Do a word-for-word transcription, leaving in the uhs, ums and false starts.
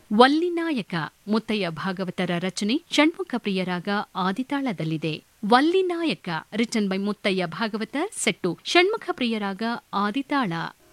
ವಲ್ಲಿನಾಯಕ ಮುತ್ತಯ್ಯ ಭಾಗವತರ ರಚನೆ Shanmukha ಪ್ರಿಯರಾಗ ಆದಿತಾಳದಲ್ಲಿದೆ. Vallinayaka written by Muthaiah Bhagavata set Shanmukha ಪ್ರಿಯರಾಗ ಆದಿತಾಳ.